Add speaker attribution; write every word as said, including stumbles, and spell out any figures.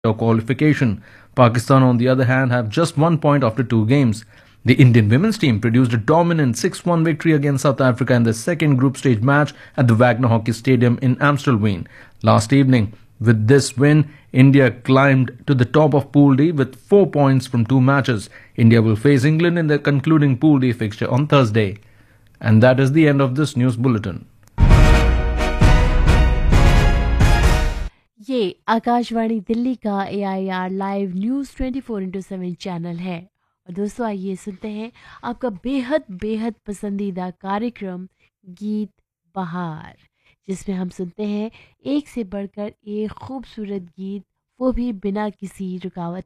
Speaker 1: qualification. Pakistan, on the other hand, have just one point after two games. The Indian women's team produced a dominant six one victory against South Africa in the second group stage match at the Wagner Hockey Stadium in Amstelveen last evening. With this win, India climbed to the top of Pool D with four points from two matches. India will face England in the concluding Pool D fixture on Thursday. And that is the end of this news bulletin.
Speaker 2: ये आकाशवाणी दिल्ली का ए I R live news twenty four into seven channel है। और दोस्तों आइए सुनते हैं आपका बेहद बेहद पसंदीदा कार्यक्रम गीत बहार, जिसमें हम सुनते हैं एक से बढ़कर एक खूबसूरत गीत, वो भी बिना किसी रुकावट